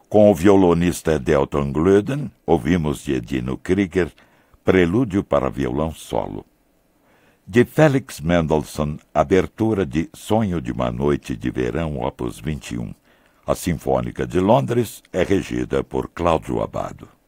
Com o violonista Delton Glöden, ouvimos de Dino Krieger, Prelúdio para violão solo. De Felix Mendelssohn, abertura de Sonho de uma Noite de Verão, opus 21. A Sinfônica de Londres é regida por Cláudio Abbado.